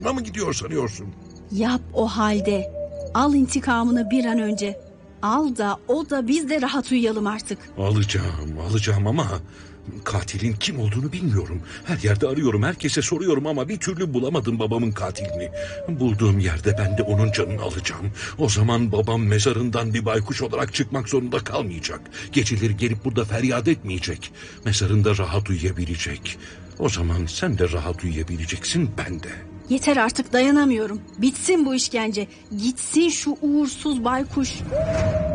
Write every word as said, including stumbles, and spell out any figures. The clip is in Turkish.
mı gidiyor sanıyorsun? Yap o halde. Al intikamını bir an önce. Al da o da biz de rahat uyuyalım artık. Alacağım, alacağım ama katilin kim olduğunu bilmiyorum. Her yerde arıyorum, herkese soruyorum ama bir türlü bulamadım babamın katilini. Bulduğum yerde ben de onun canını alacağım. O zaman babam mezarından bir baykuş olarak çıkmak zorunda kalmayacak. Geceleri gelip burada feryat etmeyecek. Mezarında rahat uyuyabilecek. O zaman sen de rahat uyuyabileceksin, ben de. Yeter artık, dayanamıyorum. Bitsin bu işkence. Gitsin şu uğursuz baykuş.